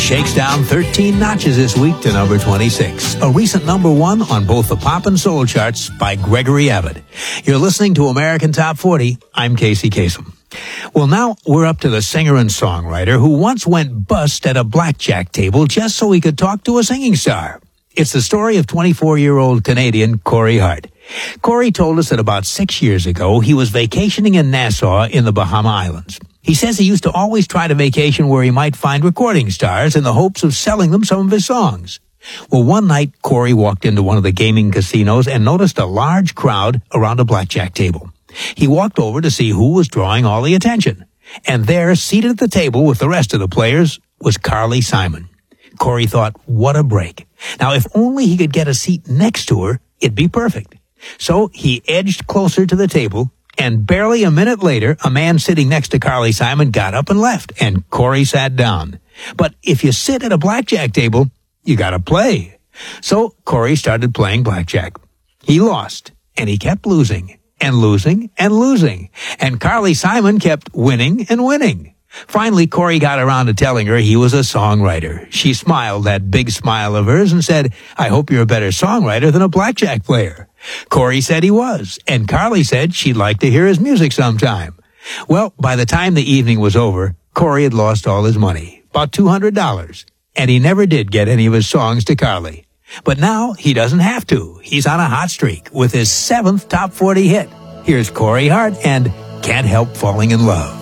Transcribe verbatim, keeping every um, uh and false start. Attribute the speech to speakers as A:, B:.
A: shakes down thirteen notches this week to number twenty-six. A recent number one on both the pop and soul charts by Gregory Abbott. You're listening to American Top forty. I'm Casey Kasem. Well, now we're up to the singer and songwriter who once went bust at a blackjack table just so he could talk to a singing star. It's the story of twenty-four-year-old Canadian Corey Hart. Corey told us that about six years ago, he was vacationing in Nassau in the Bahama Islands. He says he used to always try to vacation where he might find recording stars in the hopes of selling them some of his songs. Well, one night, Corey walked into one of the gaming casinos and noticed a large crowd around a blackjack table. He walked over to see who was drawing all the attention. And there, seated at the table with the rest of the players, was Carly Simon. Corey thought, what a break. Now, if only he could get a seat next to her, it'd be perfect. So he edged closer to the table, and barely a minute later, a man sitting next to Carly Simon got up and left, and Corey sat down. But if you sit at a blackjack table, you gotta play. So Corey started playing blackjack. He lost, and he kept losing, and losing, and losing. And Carly Simon kept winning and winning. Finally, Corey got around to telling her he was a songwriter. She smiled that big smile of hers and said, I hope you're a better songwriter than a blackjack player. Corey said he was, and Carly said she'd like to hear his music sometime. Well, by the time the evening was over, Corey had lost all his money, about two hundred dollars, and he never did get any of his songs to Carly. But now he doesn't have to. He's on a hot streak with his seventh top forty hit. Here's Corey Hart and Can't Help Falling in Love.